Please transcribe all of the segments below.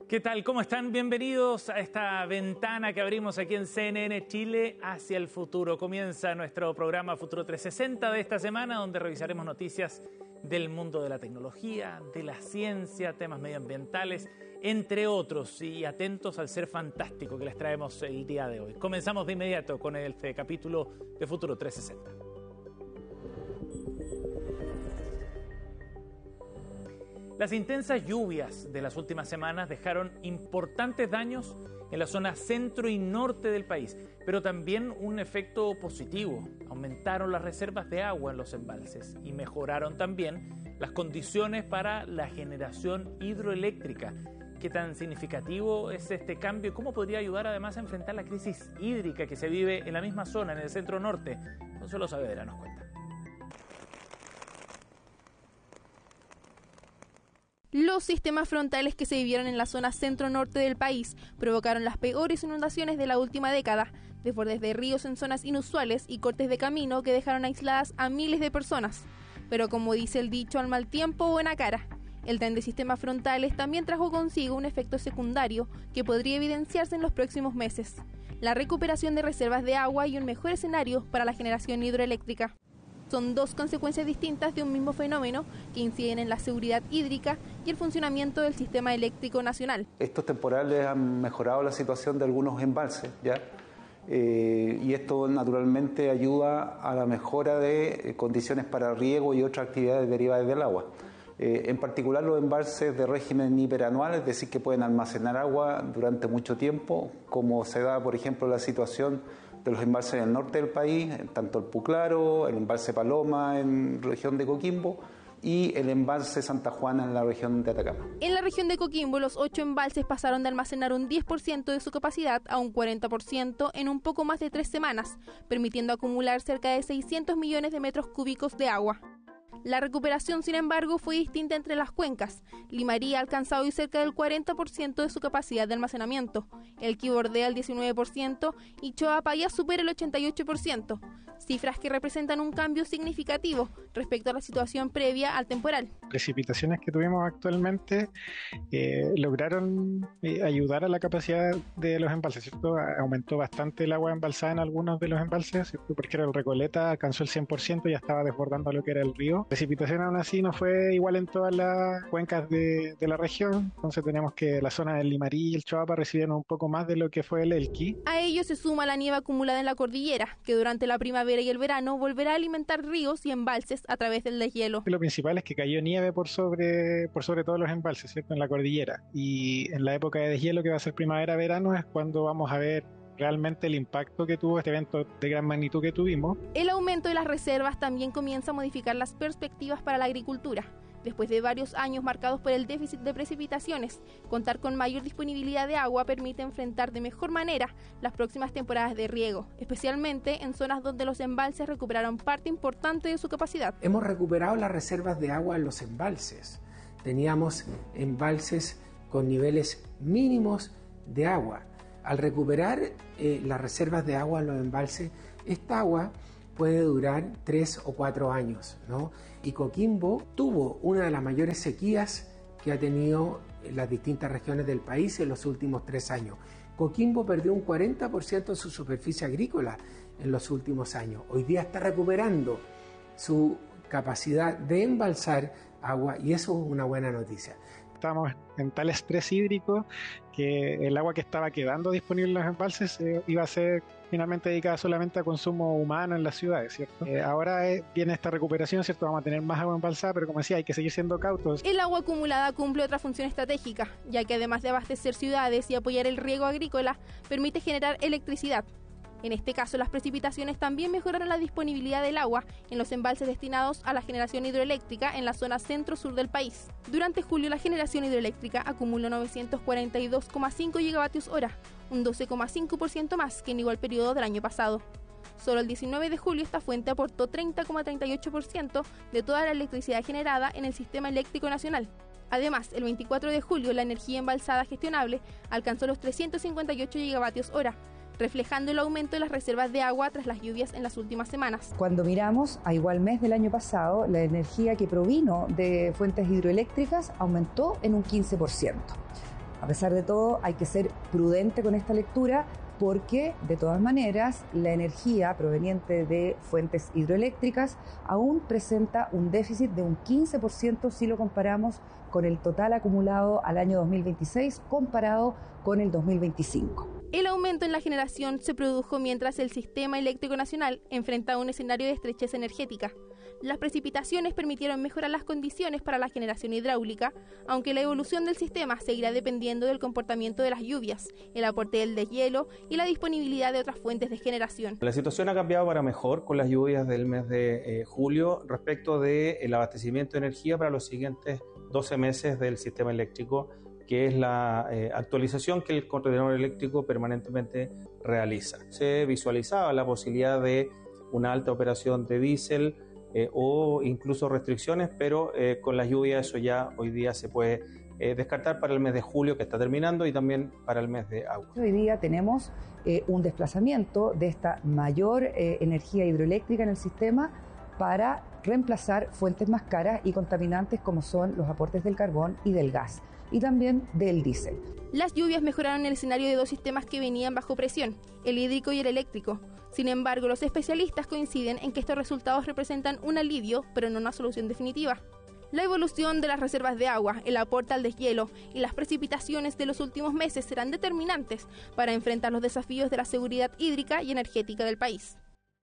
¿Qué tal? ¿Cómo están? Bienvenidos a esta ventana que abrimos aquí en CNN Chile hacia el futuro. Comienza nuestro programa Futuro 360 de esta semana, donde revisaremos noticias del mundo de la tecnología, de la ciencia, temas medioambientales, entre otros, y atentos al ser fantástico que les traemos el día de hoy. Comenzamos de inmediato con este capítulo de Futuro 360. Las intensas lluvias de las últimas semanas dejaron importantes daños en la zona centro y norte del país, pero también un efecto positivo. Aumentaron las reservas de agua en los embalses y mejoraron también las condiciones para la generación hidroeléctrica. ¿Qué tan significativo es este cambio y cómo podría ayudar además a enfrentar la crisis hídrica que se vive en la misma zona, en el centro norte? Consuelo Saavedra nos cuenta. Los sistemas frontales que se vivieron en la zona centro-norte del país provocaron las peores inundaciones de la última década, desbordes de ríos en zonas inusuales y cortes de camino que dejaron aisladas a miles de personas. Pero como dice el dicho, al mal tiempo, buena cara. El tren de sistemas frontales también trajo consigo un efecto secundario que podría evidenciarse en los próximos meses: la recuperación de reservas de agua y un mejor escenario para la generación hidroeléctrica. Son dos consecuencias distintas de un mismo fenómeno que inciden en la seguridad hídrica y el funcionamiento del sistema eléctrico nacional. Estos temporales han mejorado la situación de algunos embalses, ¿ya? Y esto naturalmente ayuda a la mejora de condiciones para riego y otras actividades derivadas del agua. En particular los embalses de régimen hiperanual, es decir, que pueden almacenar agua durante mucho tiempo, como se da, por ejemplo, la situación de los embalses en el norte del país, tanto el Puclaro, el embalse Paloma en la región de Coquimbo y el embalse Santa Juana en la región de Atacama. En la región de Coquimbo, los 8 embalses pasaron de almacenar un 10% de su capacidad a un 40% en un poco más de 3 semanas, permitiendo acumular cerca de 600 millones de metros cúbicos de agua. La recuperación, sin embargo, fue distinta entre las cuencas. Limarí ha alcanzado hoy cerca del 40% de su capacidad de almacenamiento, Elqui bordea el 19% y Choapa ya supera el 88%, cifras que representan un cambio significativo respecto a la situación previa al temporal. Precipitaciones que tuvimos actualmente lograron ayudar a la capacidad de los embalses, ¿cierto? Aumentó bastante el agua embalsada en algunos de los embalses, ¿cierto? Porque el Recoleta alcanzó el 100%, ya estaba desbordando lo que era el río. Precipitación aún así no fue igual en todas las cuencas de la región, entonces tenemos que la zona del Limarí y el Choapa recibieron un poco más de lo que fue el Elqui. A ello se suma la nieve acumulada en la cordillera, que durante la primavera y el verano volverá a alimentar ríos y embalses a través del deshielo. Lo principal es que cayó nieve por sobre todos los embalses, ¿cierto? En la cordillera, y en la época de deshielo, que va a ser primavera-verano, es cuando vamos a ver realmente el impacto que tuvo este evento de gran magnitud que tuvimos. El aumento de las reservas también comienza a modificar las perspectivas para la agricultura. Después de varios años marcados por el déficit de precipitaciones, contar con mayor disponibilidad de agua permite enfrentar de mejor manera las próximas temporadas de riego, especialmente en zonas donde los embalses recuperaron parte importante de su capacidad. Hemos recuperado las reservas de agua en los embalses. Teníamos embalses con niveles mínimos de agua. Al recuperar las reservas de agua en los embalses, esta agua puede durar 3 o 4 años, ¿no? Y Coquimbo tuvo una de las mayores sequías que ha tenido las distintas regiones del país en los últimos 3 años. Coquimbo perdió un 40% de su superficie agrícola en los últimos años. Hoy día está recuperando su capacidad de embalsar agua y eso es una buena noticia. Estamos en tal estrés hídrico que el agua que estaba quedando disponible en los embalses iba a ser finalmente dedicada solamente a consumo humano en las ciudades, ¿cierto? Ahora viene esta recuperación, ¿cierto? Vamos a tener más agua embalsada, pero como decía, hay que seguir siendo cautos. El agua acumulada cumple otra función estratégica, ya que además de abastecer ciudades y apoyar el riego agrícola, permite generar electricidad. En este caso, las precipitaciones también mejoraron la disponibilidad del agua en los embalses destinados a la generación hidroeléctrica en la zona centro-sur del país. Durante julio, la generación hidroeléctrica acumuló 942,5 gigavatios hora, un 12,5% más que en igual periodo del año pasado. Solo el 19 de julio esta fuente aportó 30,38% de toda la electricidad generada en el sistema eléctrico nacional. Además, el 24 de julio la energía embalsada gestionable alcanzó los 358 gigavatios hora, reflejando el aumento de las reservas de agua tras las lluvias en las últimas semanas. Cuando miramos a igual mes del año pasado, la energía que provino de fuentes hidroeléctricas aumentó en un 15%. A pesar de todo, hay que ser prudente con esta lectura porque, de todas maneras, la energía proveniente de fuentes hidroeléctricas aún presenta un déficit de un 15% si lo comparamos con el total acumulado al año 2026 comparado con el 2025. El aumento en la generación se produjo mientras el sistema eléctrico nacional enfrentaba un escenario de estrechez energética. Las precipitaciones permitieron mejorar las condiciones para la generación hidráulica, aunque la evolución del sistema seguirá dependiendo del comportamiento de las lluvias, el aporte del deshielo y la disponibilidad de otras fuentes de generación. La situación ha cambiado para mejor con las lluvias del mes de julio respecto del abastecimiento de energía para los siguientes 12 meses del sistema eléctrico, que es la actualización que el coordinador eléctrico permanentemente realiza. Se visualizaba la posibilidad de una alta operación de diésel o incluso restricciones, pero con las lluvias eso ya hoy día se puede descartar para el mes de julio que está terminando y también para el mes de agosto. Hoy día tenemos un desplazamiento de esta mayor energía hidroeléctrica en el sistema para reemplazar fuentes más caras y contaminantes como son los aportes del carbón y del gas, y también del diésel. Las lluvias mejoraron el escenario de dos sistemas que venían bajo presión, el hídrico y el eléctrico. Sin embargo, los especialistas coinciden en que estos resultados representan un alivio, pero no una solución definitiva. La evolución de las reservas de agua, el aporte al deshielo y las precipitaciones de los últimos meses serán determinantes para enfrentar los desafíos de la seguridad hídrica y energética del país.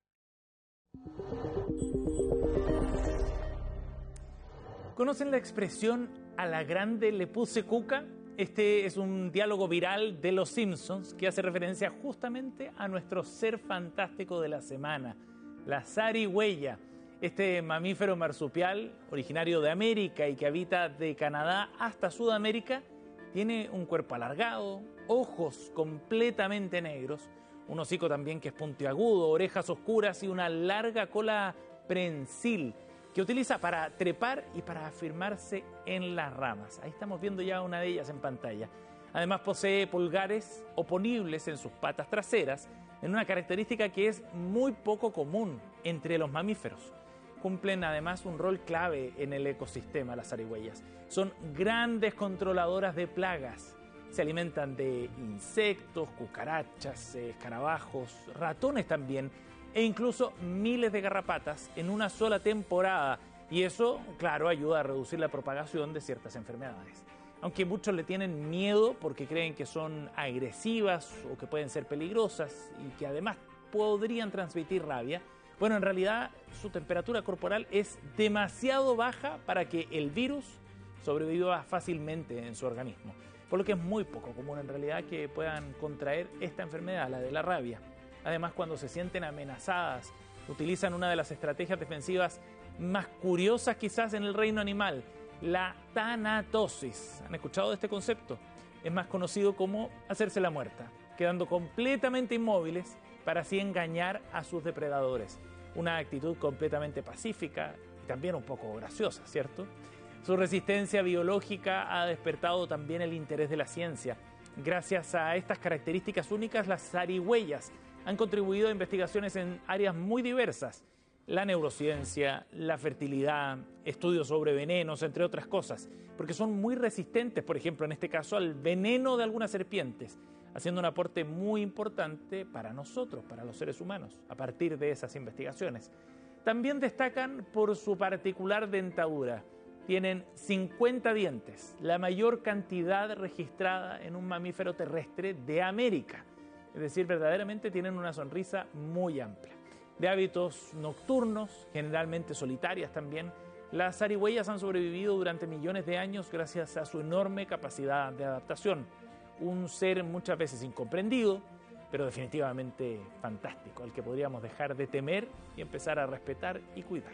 ¿Conocen la expresión "a la grande le puse cuca"? Este es un diálogo viral de Los Simpsons que hace referencia justamente a nuestro ser fantástico de la semana, la zarigüeya. Este mamífero marsupial, originario de América y que habita de Canadá hasta Sudamérica, tiene un cuerpo alargado, ojos completamente negros, un hocico también que es puntiagudo, orejas oscuras y una larga cola prensil que utiliza para trepar y para afirmarse en las ramas. Ahí estamos viendo ya una de ellas en pantalla. Además posee pulgares oponibles en sus patas traseras, en una característica que es muy poco común entre los mamíferos. Cumplen además un rol clave en el ecosistema las zarigüeyas. Son grandes controladoras de plagas. Se alimentan de insectos, cucarachas, escarabajos, ratones también, e incluso miles de garrapatas en una sola temporada. Y eso, claro, ayuda a reducir la propagación de ciertas enfermedades. Aunque muchos le tienen miedo porque creen que son agresivas o que pueden ser peligrosas y que además podrían transmitir rabia, bueno, en realidad su temperatura corporal es demasiado baja para que el virus sobreviva fácilmente en su organismo, por lo que es muy poco común en realidad que puedan contraer esta enfermedad, la de la rabia. Además, cuando se sienten amenazadas, utilizan una de las estrategias defensivas más curiosas quizás en el reino animal, la tanatosis. ¿Han escuchado de este concepto? Es más conocido como hacerse la muerta, quedando completamente inmóviles para así engañar a sus depredadores. Una actitud completamente pacífica y también un poco graciosa, ¿cierto? Su resistencia biológica ha despertado también el interés de la ciencia. Gracias a estas características únicas, las zarigüeyas han contribuido a investigaciones en áreas muy diversas: la neurociencia, la fertilidad, estudios sobre venenos, entre otras cosas, porque son muy resistentes, por ejemplo, en este caso, al veneno de algunas serpientes, haciendo un aporte muy importante para nosotros, para los seres humanos, a partir de esas investigaciones. También destacan por su particular dentadura. Tienen 50 dientes, la mayor cantidad registrada en un mamífero terrestre de América. Es decir, verdaderamente tienen una sonrisa muy amplia. De hábitos nocturnos, generalmente solitarias también, las zarigüeyas han sobrevivido durante millones de años gracias a su enorme capacidad de adaptación. Un ser muchas veces incomprendido, pero definitivamente fantástico, al que podríamos dejar de temer y empezar a respetar y cuidar.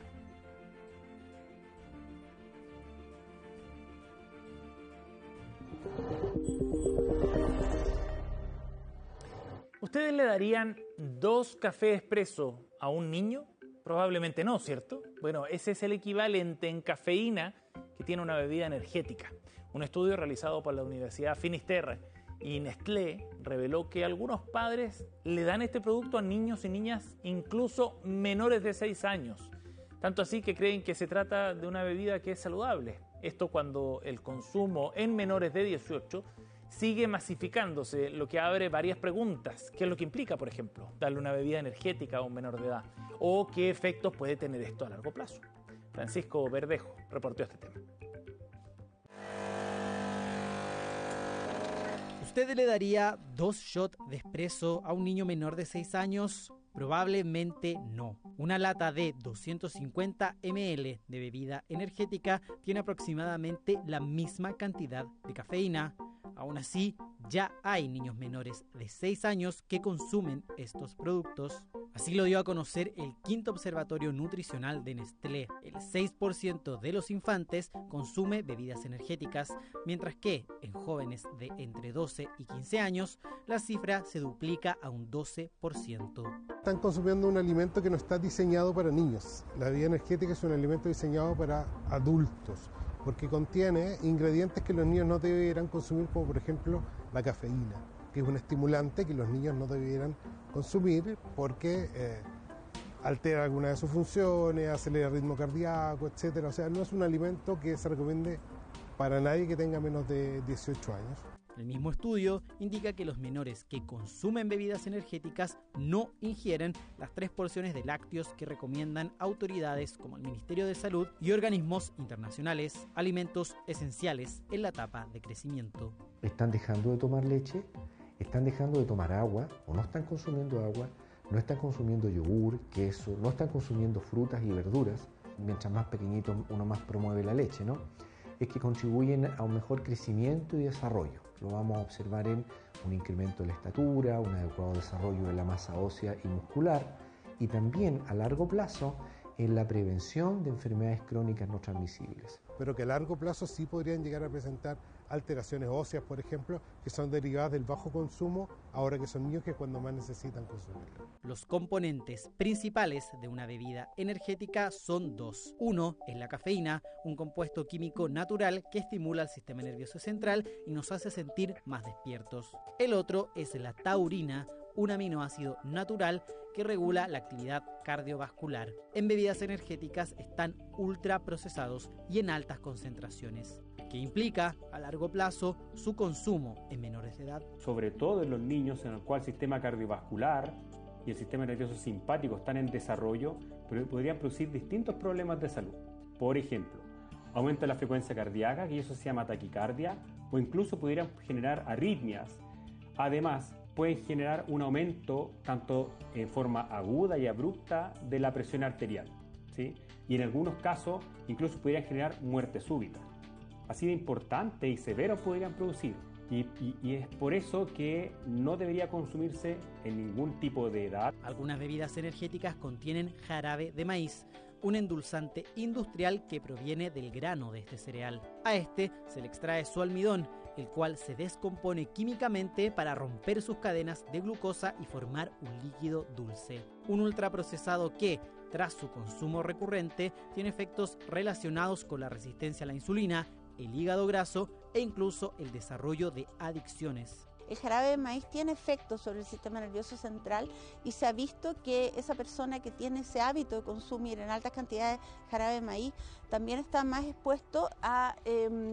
¿Ustedes le darían 2 cafés expreso a un niño? Probablemente no, ¿cierto? Bueno, ese es el equivalente en cafeína que tiene una bebida energética. Un estudio realizado por la Universidad Finisterre y Nestlé reveló que algunos padres le dan este producto a niños y niñas incluso menores de 6 años. Tanto así que creen que se trata de una bebida que es saludable. Esto cuando el consumo en menores de 18 sigue masificándose, lo que abre varias preguntas. ¿Qué es lo que implica, por ejemplo, darle una bebida energética a un menor de edad? ¿O qué efectos puede tener esto a largo plazo? Francisco Verdejo reportó este tema. ¿Usted le daría 2 shots de espresso a un niño menor de 6 años? Probablemente no. Una lata de 250 ml de bebida energética tiene aproximadamente la misma cantidad de cafeína. Aún así, ya hay niños menores de 6 años que consumen estos productos. Así lo dio a conocer el quinto observatorio nutricional de Nestlé. El 6% de los infantes consume bebidas energéticas, mientras que en jóvenes de entre 12 y 15 años la cifra se duplica a un 12%. Están consumiendo un alimento que no está diseñado para niños. La bebida energética es un alimento diseñado para adultos, porque contiene ingredientes que los niños no deberán consumir, como por ejemplo la cafeína, que es un estimulante que los niños no debieran consumir porque altera alguna de sus funciones, acelera el ritmo cardíaco, etc. O sea, no es un alimento que se recomiende para nadie que tenga menos de 18 años. El mismo estudio indica que los menores que consumen bebidas energéticas no ingieren las 3 porciones de lácteos que recomiendan autoridades como el Ministerio de Salud y organismos internacionales, alimentos esenciales en la etapa de crecimiento. Están dejando de tomar leche, están dejando de tomar agua o no están consumiendo agua, no están consumiendo yogur, queso, no están consumiendo frutas y verduras. Mientras más pequeñito uno más promueve la leche, ¿no? Es que contribuyen a un mejor crecimiento y desarrollo. Lo vamos a observar en un incremento de la estatura, un adecuado desarrollo de la masa ósea y muscular y también a largo plazo en la prevención de enfermedades crónicas no transmisibles. Pero que a largo plazo sí podrían llegar a presentar alteraciones óseas, por ejemplo, que son derivadas del bajo consumo, ahora que son niños que cuando más necesitan consumirlo. Los componentes principales de una bebida energética son 2. Uno es la cafeína, un compuesto químico natural que estimula el sistema nervioso central y nos hace sentir más despiertos. El otro es la taurina, un aminoácido natural que regula la actividad cardiovascular. En bebidas energéticas están ultraprocesados y en altas concentraciones, que implica a largo plazo su consumo en menores de edad. Sobre todo en los niños en el cual el sistema cardiovascular y el sistema nervioso simpático están en desarrollo, pero podrían producir distintos problemas de salud. Por ejemplo, aumenta la frecuencia cardíaca, que eso se llama taquicardia, o incluso pudieran generar arritmias. Además, pueden generar un aumento tanto en forma aguda y abrupta de la presión arterial, ¿sí? Y en algunos casos incluso pudieran generar muerte súbita. Así de importante y severo podrían producir. Y es por eso que no debería consumirse en ningún tipo de edad. Algunas bebidas energéticas contienen jarabe de maíz, un endulzante industrial que proviene del grano de este cereal. A este se le extrae su almidón, el cual se descompone químicamente para romper sus cadenas de glucosa y formar un líquido dulce. Un ultraprocesado que, tras su consumo recurrente, tiene efectos relacionados con la resistencia a la insulina, el hígado graso e incluso el desarrollo de adicciones. El jarabe de maíz tiene efectos sobre el sistema nervioso central y se ha visto que esa persona que tiene ese hábito de consumir en altas cantidades jarabe de maíz también está más expuesto a